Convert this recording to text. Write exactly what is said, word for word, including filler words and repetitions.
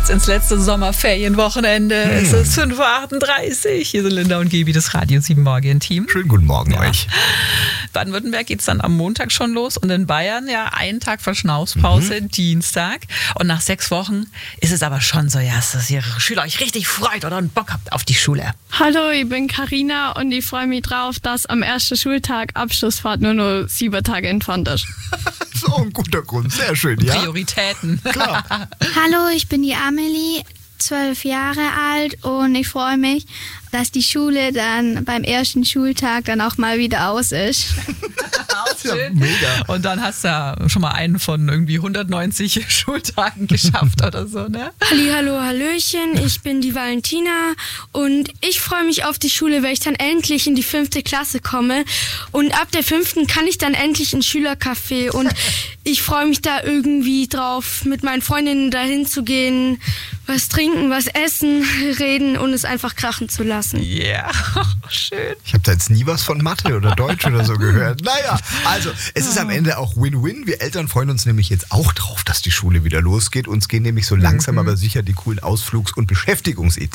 geht's ins letzte Sommerferienwochenende. Hm. Es ist fünf Uhr achtunddreißig. Hier sind Linda und Gaby, das Radio sieben Morgen-Team. Schönen guten Morgen ja. euch. Baden-Württemberg geht's dann am Montag schon los und in Bayern ja einen Tag Verschnaufspause, mhm. Dienstag. Und nach sechs Wochen ist es aber schon so, ja, dass ihr Schüler euch richtig freut oder einen Bock habt auf die Schule. Hallo, ich bin Carina und ich freue mich drauf, dass am ersten Schultag Abschlussfahrt nur noch sieben Tage entfernt ist. So ein guter Grund, sehr schön, ja. Prioritäten. Klar. Hallo, ich bin die Amelie, zwölf Jahre alt und ich freue mich, dass die Schule dann beim ersten Schultag dann auch mal wieder aus ist. Ja, mega. Und dann hast du ja schon mal einen von irgendwie hundertneunzig Schultagen geschafft oder so, ne? Hallihallo, Hallöchen, ich bin die Valentina und ich freue mich auf die Schule, weil ich dann endlich in die fünfte Klasse komme und ab der fünften kann ich dann endlich ins Schülercafé und ich freue mich da irgendwie drauf, mit meinen Freundinnen dahin zu gehen, was trinken, was essen, reden und es einfach krachen zu lassen. Ja, yeah. Schön. Ich habe da jetzt nie was von Mathe oder Deutsch oder so gehört. Naja, also es ist am Ende auch Win-Win. Wir Eltern freuen uns nämlich jetzt auch drauf, dass die Schule wieder losgeht. Uns gehen nämlich so langsam mhm. aber sicher die coolen Ausflugs- und Beschäftigungsideen